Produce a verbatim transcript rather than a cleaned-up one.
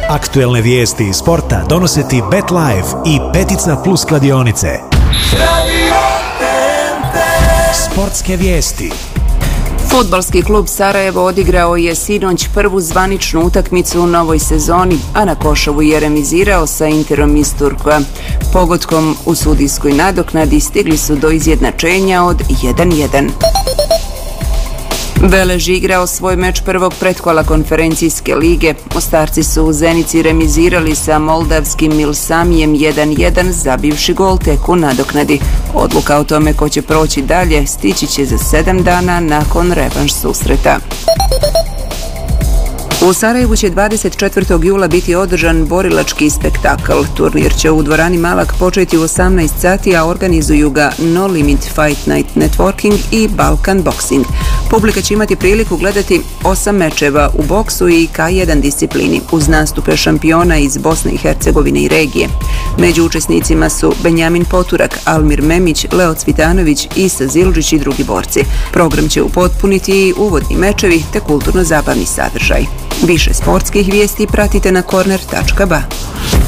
Aktuelne vijesti iz sporta donose ti BetLife i Petica Plus kladionice. Sportske vijesti. Fudbalski klub Sarajevo odigrao je sinoć prvu zvaničnu utakmicu u novoj sezoni, a na Košovu je remizirao sa Interom iz Turkova. Pogodkom u sudijskoj nadoknadi stigli su do izjednačenja od jedan jedan. Velež igrao svoj meč prvog pretkola konferencijske lige. Mostarci su u Zenici remizirali sa moldavskim Milsamijem jedan jedan, zabivši gol tek u nadoknadi. Odluka o tome ko će proći dalje stići će za sedam dana nakon revanš susreta. U Sarajevu će dvadeset četvrtog jula biti održan borilački spektakl. Turnir će u dvorani Malak početi u osamnaest sati, a organizuju ga No Limit Fight Night Networking i Balkan Boxing. Publika će imati priliku gledati osam mečeva u boksu i K jedan disciplini, uz nastupe šampiona iz Bosne i Hercegovine i regije. Među učesnicima su Benjamin Poturak, Almir Memić, Leo Cvitanović, Isa Zildžić i drugi borci. Program će upotpuniti i uvodni mečevi te kulturno-zabavni sadržaj. Više sportskih vijesti pratite na korner tačka ba.